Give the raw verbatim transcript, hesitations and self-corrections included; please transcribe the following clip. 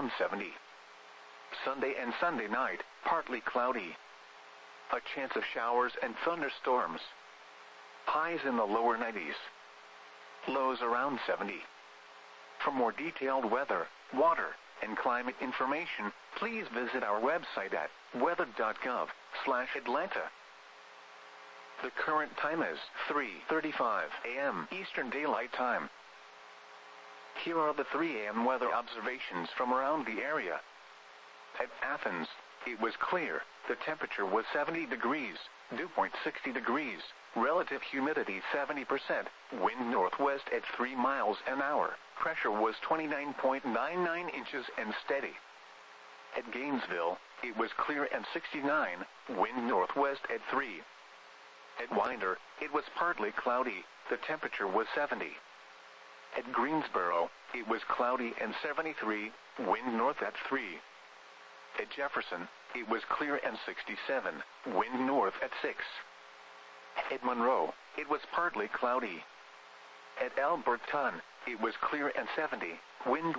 around seventy. Sunday and Sunday night, partly cloudy. A chance of showers and thunderstorms. Highs in the lower nineties. Lows around seventy. For more detailed weather, water, and climate information, please visit our website at weather dot gov slash Atlanta. The current time is three thirty-five a m Eastern Daylight Time. Here are the three a m weather observations from around the area. At Athens, it was clear. The temperature was seventy degrees, dew point sixty degrees, relative humidity seventy percent, wind northwest at three miles an hour, pressure was twenty-nine point nine nine inches and steady. At Gainesville, it was clear and sixty-nine, wind northwest at three. At Winder, it was partly cloudy, the temperature was seventy. At Greensboro, it was cloudy and seventy-three, wind north at three. At Jefferson, it was clear and sixty-seven, wind north at six. At Monroe, it was partly cloudy. At Alberton, it was clear and seventy, wind